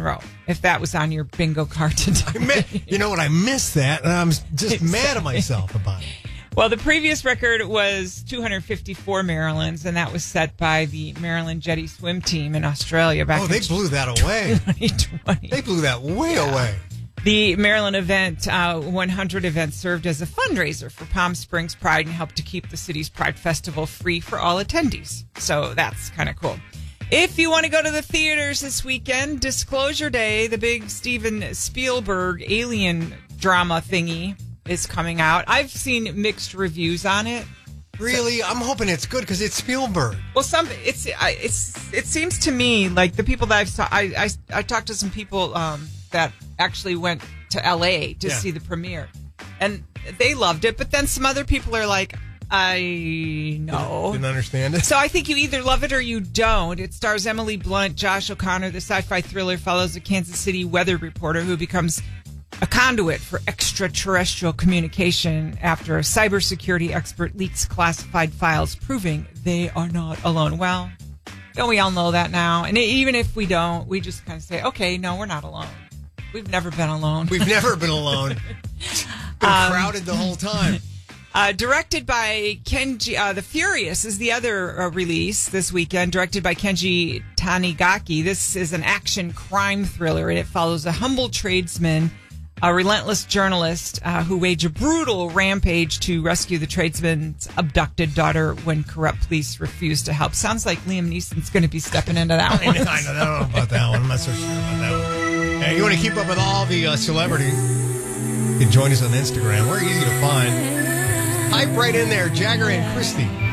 row, if that was on your bingo card today. You know what? I missed that, and I'm just mad at myself about it. Well, the previous record was 254 Marylands, and that was set by the Maryland Jetty swim team in Australia back in they blew that away. 2020. They blew that way away. The Maryland event, 100 event, served as a fundraiser for Palm Springs Pride and helped to keep the city's Pride Festival free for all attendees. So that's kind of cool. If you want to go to the theaters this weekend, Disclosure Day, the big Steven Spielberg alien drama thingy, is coming out. I've seen mixed reviews on it. Really? I'm hoping it's good because it's Spielberg. Well, it seems to me like the people that I talked to some people that actually went to LA to see the premiere, and they loved it. But then some other people are like, I know. Didn't understand it. So I think you either love it or you don't. It stars Emily Blunt, Josh O'Connor. The sci-fi thriller follows a Kansas City weather reporter who becomes a conduit for extraterrestrial communication after a cybersecurity expert leaks classified files proving they are not alone. Well, don't we all know that now? And even if we don't, we just kind of say, okay, no, we're not alone. We've never been alone. We've never been alone. Been crowded the whole time. Directed by Kenji, The Furious is the other release this weekend, directed by Kenji Tanigaki. This is an action crime thriller, and it follows a humble tradesman, a relentless journalist who wage a brutal rampage to rescue the tradesman's abducted daughter when corrupt police refuse to help. Sounds like Liam Neeson's going to be stepping into that one. I don't know about that one. I'm not so sure about that one. Hey, you want to keep up with all the celebrities? You can join us on Instagram. We're easy to find. Type right in there, Jagger and Christie.